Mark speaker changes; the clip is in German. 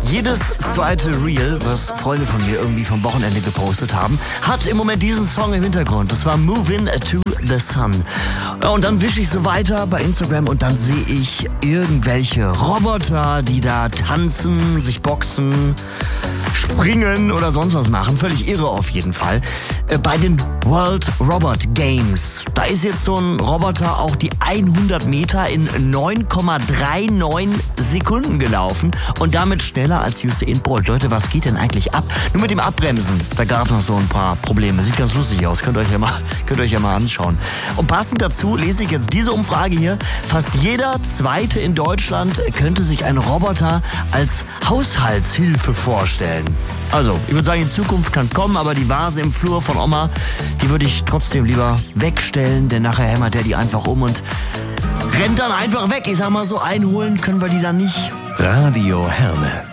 Speaker 1: Jedes zweite Reel, was Freunde von mir irgendwie vom Wochenende gepostet haben, hat im Moment diesen Song im Hintergrund. Das war Movin' to the Sun. Und dann wische ich so weiter bei Instagram und dann sehe ich irgendwelche Roboter, die da tanzen, sich boxen, springen oder sonst was machen. Völlig irre auf jeden Fall. Bei den World Robot Games. Da ist jetzt so ein Roboter auch die 100 Meter in 9,39 Sekunden gelaufen und damit schneller als Usain Bolt. Leute, was geht denn eigentlich ab? Nur mit dem Abbremsen, da gab es noch so ein paar Probleme. Sieht ganz lustig aus, könnt ihr euch ja mal anschauen. Und passend dazu lese ich jetzt diese Umfrage hier. Fast jeder Zweite in Deutschland könnte sich einen Roboter als Haushaltshilfe vorstellen. Also, ich würde sagen, in Zukunft kann kommen, aber die Vase im Flur von Oma, die würde ich trotzdem lieber wegstellen, denn nachher hämmert der die einfach um und rennt dann einfach weg. Ich sag mal so, einholen können wir die dann nicht.
Speaker 2: Radio Herne.